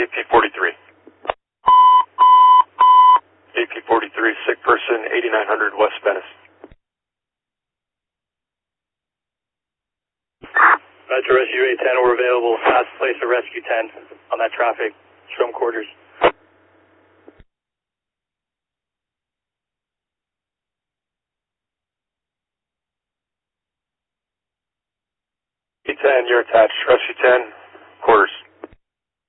AP-43. AP-43, sick person, 8900 West Venice. Metro Rescue 810, we're available. Fast place to Rescue 10 on that traffic. Strom quarters. 810, you're attached. Rescue 10.